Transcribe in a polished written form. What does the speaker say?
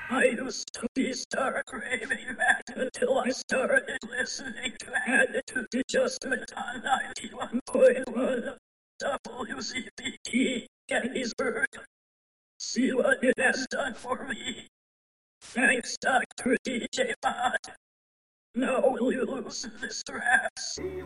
I used to be stark raving mad until I started listening to Attitude Adjustment on 91.1 WCPT Gettysburg. See what it has done for me. Thanks, Dr. DJ Bot. Now will you loosen this strap?